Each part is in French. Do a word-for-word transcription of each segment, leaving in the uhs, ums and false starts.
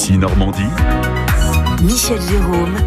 Ici Normandie. Michel Jérôme.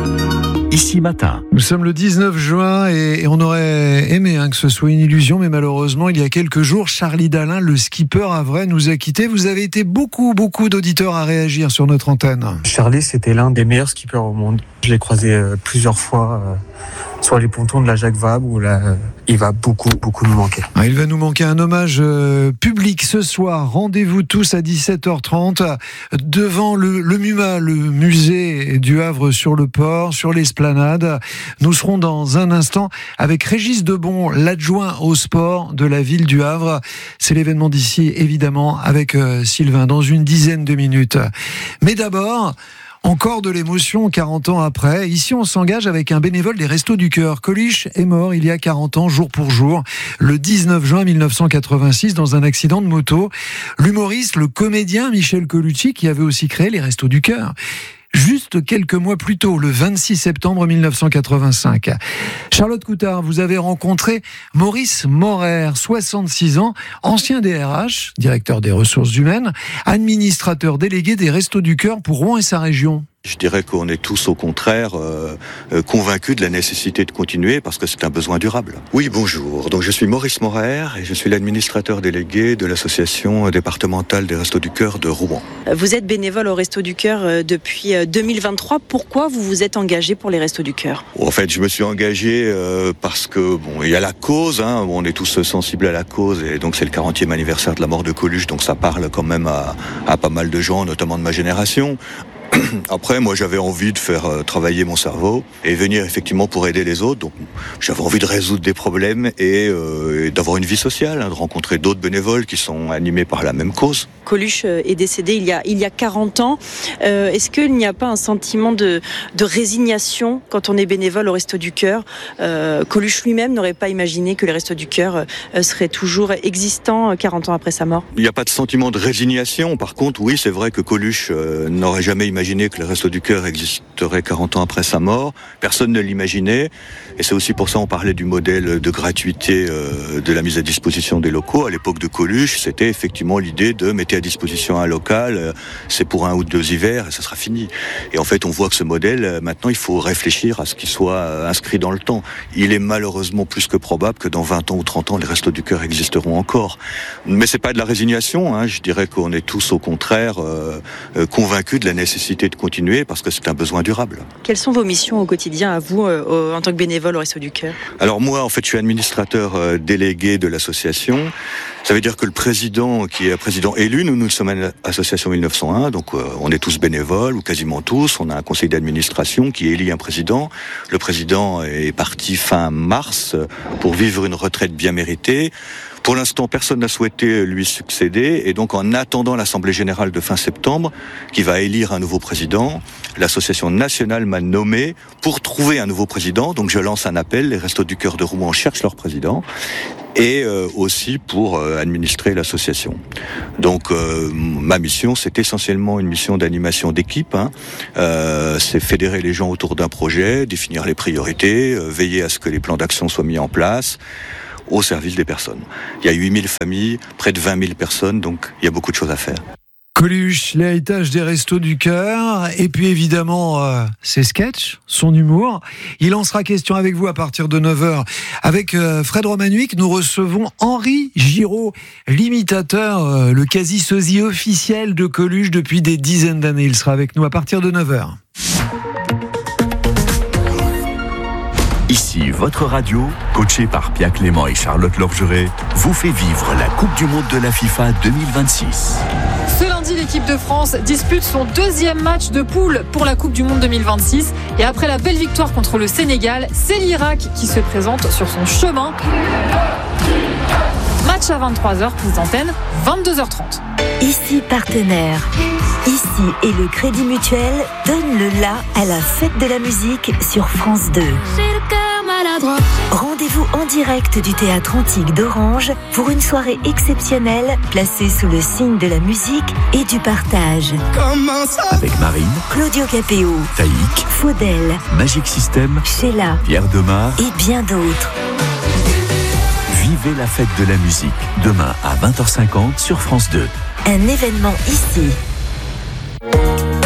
Ici Matin. Nous sommes le dix-neuf juin et on aurait aimé hein, que ce soit une illusion, mais malheureusement, il y a quelques jours, Charlie Dalin, le skipper havrais, nous a quittés. Vous avez été beaucoup, beaucoup d'auditeurs à réagir sur notre antenne. Charlie, c'était l'un des meilleurs skippers au monde. Je l'ai croisé euh, plusieurs fois euh, sur les pontons de la Jacques Vabre où là, euh, il va beaucoup, beaucoup nous manquer. Ah, il va nous manquer un hommage euh, public ce soir. Rendez-vous tous à dix-sept heures trente devant le, le MUMA, le musée du Havre sur le port, sur l'esplanade. Nous serons dans un instant avec Régis Debon, l'adjoint au sport de la ville du Havre. C'est l'événement d'ici, évidemment, avec euh, Sylvain, dans une dizaine de minutes. Mais d'abord... encore de l'émotion quarante ans après. Ici, on s'engage avec un bénévole des Restos du Cœur. Coluche est mort il y a quarante ans, jour pour jour, le dix-neuf juin mille neuf cent quatre-vingt-six, dans un accident de moto. L'humoriste, le comédien Michel Colucci, qui avait aussi créé les Restos du Cœur. Juste quelques mois plus tôt, le vingt-six septembre mille neuf cent quatre-vingt-cinq. Charlotte Coutard, vous avez rencontré Maurice Morer, soixante-six ans, ancien D R H, directeur des ressources humaines, administrateur délégué des Restos du Cœur pour Rouen et sa région. Je dirais qu'on est tous au contraire euh, euh, convaincus de la nécessité de continuer parce que c'est un besoin durable. Oui, bonjour. Donc je suis Maurice Morer et je suis l'administrateur délégué de l'association départementale des Restos du Cœur de Rouen. Vous êtes bénévole aux Restos du Cœur depuis deux mille vingt-trois. Pourquoi vous vous êtes engagé pour les Restos du Cœur ? En fait, je me suis engagé euh, parce que bon, il y a la cause. Hein, on est tous sensibles à la cause et donc c'est le quarantième anniversaire de la mort de Coluche, donc ça parle quand même à, à pas mal de gens, notamment de ma génération. Après, moi, j'avais envie de faire euh, travailler mon cerveau et venir effectivement pour aider les autres. Donc, j'avais envie de résoudre des problèmes et, euh, et d'avoir une vie sociale, hein, de rencontrer d'autres bénévoles qui sont animés par la même cause. Coluche est décédé il y a, il y a quarante ans. Euh, est-ce qu'il n'y a pas un sentiment de, de résignation quand on est bénévole au Restos du Cœur ? euh, Coluche lui-même n'aurait pas imaginé que les Restos du Cœur euh, seraient toujours existants quarante ans après sa mort. Il n'y a pas de sentiment de résignation. Par contre, oui, c'est vrai que Coluche euh, n'aurait jamais imaginé que les Restos du Cœur existeraient quarante ans après sa mort. Personne ne l'imaginait. Et c'est aussi pour ça qu'on parlait du modèle de gratuité euh, de la mise à disposition des locaux. À l'époque de Coluche, c'était effectivement l'idée de mettre à disposition un local, euh, c'est pour un ou deux hivers et ça sera fini. Et en fait, on voit que ce modèle, euh, maintenant, il faut réfléchir à ce qu'il soit euh, inscrit dans le temps. Il est malheureusement plus que probable que dans vingt ans ou trente ans, les Restos du Cœur existeront encore. Mais c'est pas de la résignation, hein. Je dirais qu'on est tous au contraire euh, euh, convaincus de la nécessité de continuer parce que c'est un besoin durable. Quelles sont vos missions au quotidien à vous, euh, en tant que bénévole au Restos du Cœur ? Alors moi, en fait, je suis administrateur euh, délégué de l'association. Ça veut dire que le président, qui est un président élu, nous, nous sommes une association mille neuf cent un, donc euh, on est tous bénévoles, ou quasiment tous. On a un conseil d'administration qui élit un président. Le président est parti fin mars pour vivre une retraite bien méritée. Pour l'instant, personne n'a souhaité lui succéder et donc en attendant l'Assemblée Générale de fin septembre, qui va élire un nouveau président, l'Association nationale m'a nommé pour trouver un nouveau président. Donc je lance un appel, les Restos du Cœur de Rouen cherchent leur président et euh, aussi pour euh, administrer l'association. Donc euh, ma mission, c'est essentiellement une mission d'animation d'équipe. Hein. Euh, c'est fédérer les gens autour d'un projet, définir les priorités, euh, veiller à ce que les plans d'action soient mis en place, au service des personnes. Il y a huit mille familles, près de vingt mille personnes, donc il y a beaucoup de choses à faire. Coluche, l'héritage des Restos du Cœur, et puis évidemment euh, ses sketchs, son humour. Il en sera question avec vous à partir de neuf heures. Avec euh, Fred Romanuik, nous recevons Henri Giraud, l'imitateur, euh, le quasi-sosie officiel de Coluche depuis des dizaines d'années. Il sera avec nous à partir de neuf heures. Ici, votre radio, coachée par Pierre Clément et Charlotte Lorgeret, vous fait vivre la Coupe du Monde de la FIFA deux mille vingt-six. Ce lundi, l'équipe de France dispute son deuxième match de poule pour la Coupe du Monde deux mille vingt-six. Et après la belle victoire contre le Sénégal, c'est l'Irak qui se présente sur son chemin. Match à vingt-trois heures, prise d'antenne, vingt-deux heures trente. Ici partenaire. Ici et le Crédit Mutuel donne le la à la fête de la musique sur France deux. Rendez-vous en direct du Théâtre Antique d'Orange pour une soirée exceptionnelle placée sous le signe de la musique et du partage. Avec Marine, Claudio Capéo, Taïk, Faudel, Magic System, Sheila Pierre Demar et bien d'autres. Vivez la fête de la musique, demain à vingt heures cinquante sur France deux. Un événement ici.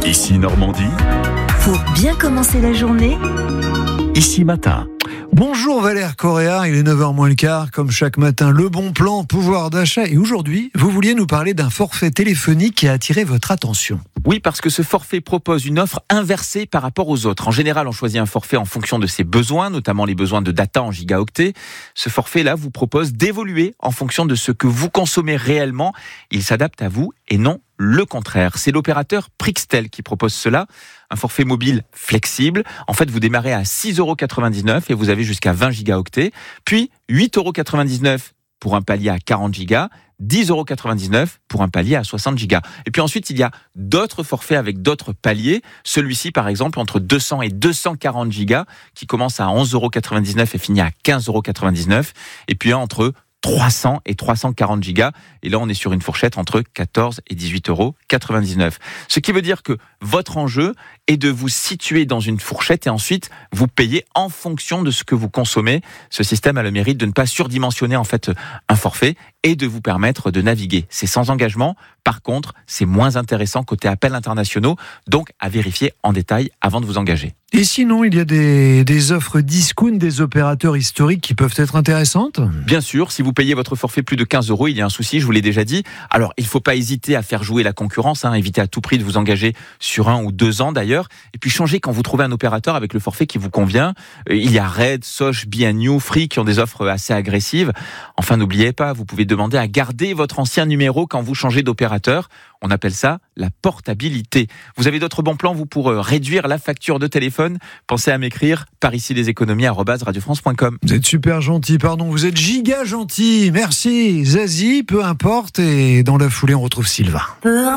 Ici Normandie. Pour bien commencer la journée, Ici Matin. Bonjour Valère Correa, il est neuf heures moins le quart, comme chaque matin, le bon plan, pouvoir d'achat. Et aujourd'hui, vous vouliez nous parler d'un forfait téléphonique qui a attiré votre attention. Oui, parce que ce forfait propose une offre inversée par rapport aux autres. En général, on choisit un forfait en fonction de ses besoins, notamment les besoins de data en gigaoctets. Ce forfait-là vous propose d'évoluer en fonction de ce que vous consommez réellement. Il s'adapte à vous et non le contraire. C'est l'opérateur Prixtel qui propose cela. Un forfait mobile flexible. En fait, vous démarrez à six euros quatre-vingt-dix-neuf et vous avez jusqu'à vingt gigaoctets. Puis huit euros quatre-vingt-dix-neuf pour un palier à quarante gigas. dix euros quatre-vingt-dix-neuf pour un palier à soixante gigas. Et puis ensuite, il y a d'autres forfaits avec d'autres paliers. Celui-ci, par exemple, entre deux cents et deux cent quarante gigas, qui commence à onze euros quatre-vingt-dix-neuf et finit à quinze euros quatre-vingt-dix-neuf. Et puis un entre trois cents et trois cent quarante gigas. Et là, on est sur une fourchette entre quatorze et dix-huit euros quatre-vingt-dix-neuf. Ce qui veut dire que votre enjeu est de vous situer dans une fourchette et ensuite vous payez en fonction de ce que vous consommez. Ce système a le mérite de ne pas surdimensionner en fait un forfait et de vous permettre de naviguer. C'est sans engagement. Par contre, c'est moins intéressant côté appels internationaux. Donc, à vérifier en détail avant de vous engager. Et sinon, il y a des, des offres discount des opérateurs historiques qui peuvent être intéressantes ? Bien sûr, si vous payez votre forfait plus de quinze euros, il y a un souci, je vous l'ai déjà dit. Alors, il ne faut pas hésiter à faire jouer la concurrence, hein, évitez à tout prix de vous engager sur un ou deux ans d'ailleurs. Et puis, changez quand vous trouvez un opérateur avec le forfait qui vous convient. Il y a Red, Sosh, B N U, Free qui ont des offres assez agressives. Enfin, n'oubliez pas, vous pouvez demander à garder votre ancien numéro quand vous changez d'opérateur. On appelle ça la portabilité. Vous avez d'autres bons plans, vous, pour réduire la facture de téléphone? Pensez à m'écrire par ici les économies arobase radio france point com. Vous êtes super gentil, pardon, vous êtes giga gentil. Merci Zazie, peu importe. Et dans la foulée, on retrouve Sylvain.